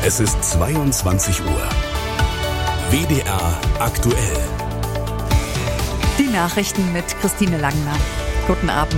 Es ist 22 Uhr. WDR aktuell. Die Nachrichten mit Christine Langner. Guten Abend.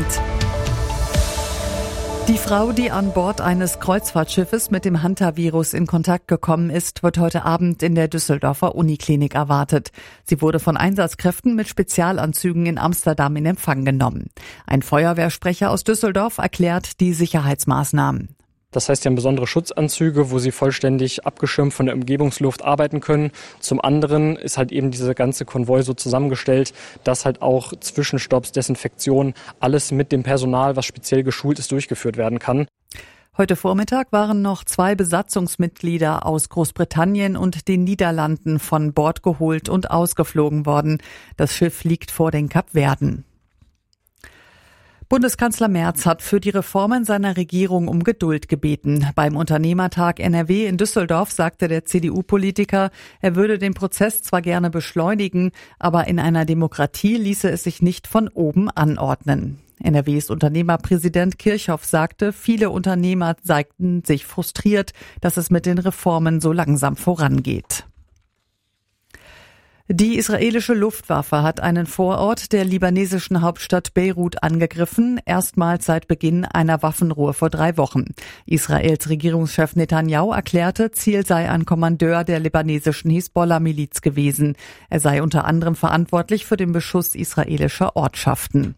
Die Frau, die an Bord eines Kreuzfahrtschiffes mit dem Hantavirus in Kontakt gekommen ist, wird heute Abend in der Düsseldorfer Uniklinik erwartet. Sie wurde von Einsatzkräften mit Spezialanzügen in Amsterdam in Empfang genommen. Ein Feuerwehrsprecher aus Düsseldorf erklärt die Sicherheitsmaßnahmen. Das heißt, sie haben besondere Schutzanzüge, wo sie vollständig abgeschirmt von der Umgebungsluft arbeiten können. Zum anderen ist halt eben dieser ganze Konvoi so zusammengestellt, dass halt auch Zwischenstopps, Desinfektion, alles mit dem Personal, was speziell geschult ist, durchgeführt werden kann. Heute Vormittag waren noch 2 Besatzungsmitglieder aus Großbritannien und den Niederlanden von Bord geholt und ausgeflogen worden. Das Schiff liegt vor den Kapverden. Bundeskanzler Merz hat für die Reformen seiner Regierung um Geduld gebeten. Beim Unternehmertag NRW in Düsseldorf sagte der CDU-Politiker, er würde den Prozess zwar gerne beschleunigen, aber in einer Demokratie ließe es sich nicht von oben anordnen. NRWs Unternehmerpräsident Kirchhoff sagte, viele Unternehmer zeigten sich frustriert, dass es mit den Reformen so langsam vorangeht. Die israelische Luftwaffe hat einen Vorort der libanesischen Hauptstadt Beirut angegriffen, erstmals seit Beginn einer Waffenruhe vor 3 Wochen. Israels Regierungschef Netanyahu erklärte, Ziel sei ein Kommandeur der libanesischen Hisbollah-Miliz gewesen. Er sei unter anderem verantwortlich für den Beschuss israelischer Ortschaften.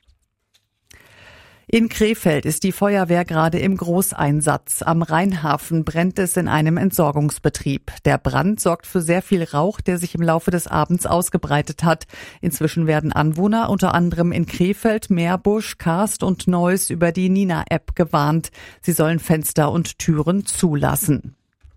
In Krefeld ist die Feuerwehr gerade im Großeinsatz. Am Rheinhafen brennt es in einem Entsorgungsbetrieb. Der Brand sorgt für sehr viel Rauch, der sich im Laufe des Abends ausgebreitet hat. Inzwischen werden Anwohner unter anderem in Krefeld, Meerbusch, Karst und Neuss über die Nina-App gewarnt. Sie sollen Fenster und Türen zulassen.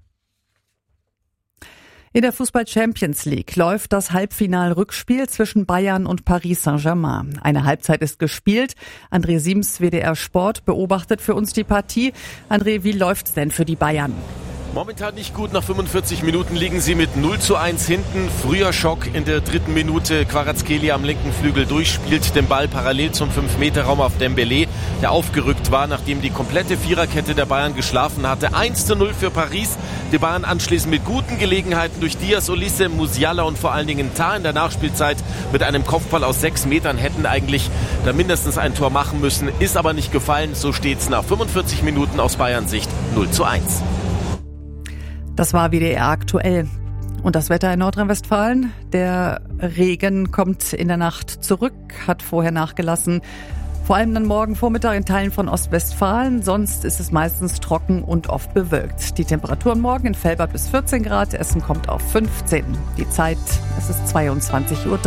In der Fußball-Champions League läuft das Halbfinal-Rückspiel zwischen Bayern und Paris Saint-Germain. Eine Halbzeit ist gespielt. André Siems, WDR Sport, beobachtet für uns die Partie. André, wie läuft's denn für die Bayern? Momentan nicht gut. Nach 45 Minuten liegen sie mit 0:1 hinten. Früher Schock in der 3. Minute. Kvaratskhelia am linken Flügel durchspielt den Ball parallel zum 5-Meter-Raum auf Dembélé, der aufgerückt war, nachdem die komplette Viererkette der Bayern geschlafen hatte. 1:0 für Paris. Die Bayern anschließend mit guten Gelegenheiten durch Diaz, Olise, Musiala und vor allen Dingen Tah in der Nachspielzeit mit einem Kopfball aus 6 Metern hätten eigentlich da mindestens ein Tor machen müssen. Ist aber nicht gefallen. So steht's nach 45 Minuten aus Bayerns Sicht 0:1. Das war WDR aktuell. Und das Wetter in Nordrhein-Westfalen? Der Regen kommt in der Nacht zurück, hat vorher nachgelassen. Vor allem dann morgen Vormittag in Teilen von Ostwestfalen. Sonst ist es meistens trocken und oft bewölkt. Die Temperaturen morgen in Velbert bis 14 Grad, Essen kommt auf 15. Die Zeit, es ist 22:03 Uhr.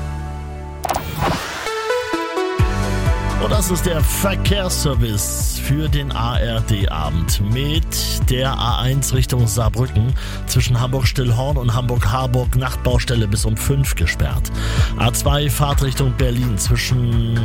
Und das ist der Verkehrsservice für den ARD-Abend mit der A1 Richtung Saarbrücken zwischen Hamburg-Stillhorn und Hamburg-Harburg Nachtbaustelle bis um 5 gesperrt. A2 Fahrtrichtung Berlin zwischen...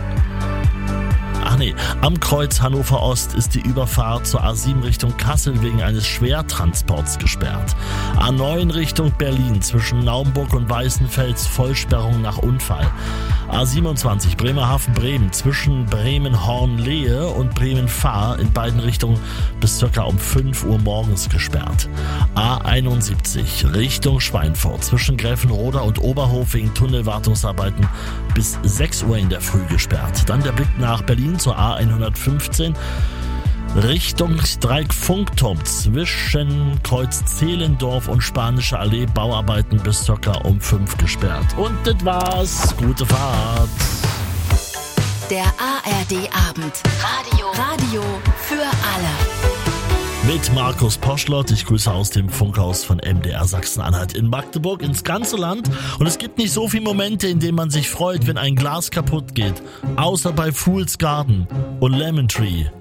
Am Kreuz Hannover Ost ist die Überfahrt zur A7 Richtung Kassel wegen eines Schwertransports gesperrt. A9 Richtung Berlin zwischen Naumburg und Weißenfels Vollsperrung nach Unfall. A27 Bremerhaven-Bremen zwischen Bremen-Hornlehe und Bremen-Fahr in beiden Richtungen bis ca. um 5 Uhr morgens gesperrt. A71 Richtung Schweinfurt zwischen Gräfenroda und Oberhof wegen Tunnelwartungsarbeiten bis 6 Uhr in der Früh gesperrt. Dann der Blick nach Berlin zur A115 Richtung Streik-Funkturm zwischen Kreuz Zehlendorf und Spanische Allee Bauarbeiten bis ca. um 5 gesperrt. Und das war's. Gute Fahrt. Der ARD-Abend. Radio für alle. Mit Markus Poschlott. Ich grüße aus dem Funkhaus von MDR Sachsen-Anhalt in Magdeburg ins ganze Land. Und es gibt nicht so viele Momente, in denen man sich freut, wenn ein Glas kaputt geht. Außer bei Fool's Garden und Lemon Tree.